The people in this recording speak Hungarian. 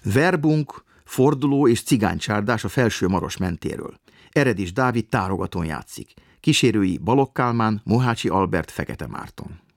Verbunk, forduló és cigánycsárdás a Felső-Maros mentéről. Eredis Dávid tárogatón játszik. Kísérői Balogh Kálmán, Mohácsi Albert, Fekete Márton.